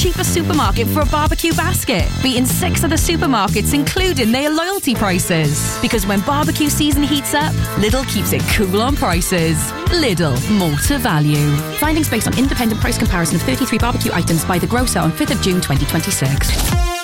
cheapest supermarket for a barbecue basket, beating 6 other supermarkets, including their loyalty prices. Because when barbecue season heats up, Lidl keeps it cool on prices. Lidl, more to value. Findings based on independent price comparison of 33 barbecue items by The Grocer on 5th of June 2026.